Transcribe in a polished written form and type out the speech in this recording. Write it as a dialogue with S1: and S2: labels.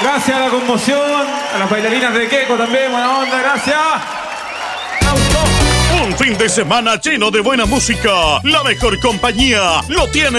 S1: Gracias a la conmoción, a las bailarinas de Queco también, buena onda, gracias.
S2: Un fin de semana lleno de buena música. La mejor compañía lo tiene